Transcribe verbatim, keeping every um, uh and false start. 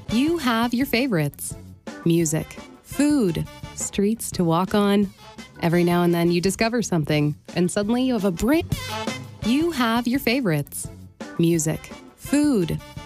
You have your favorites. Music, food, streets to walk on. Every now and then you discover something, and suddenly you have a brand. You have your favorites. Music, food,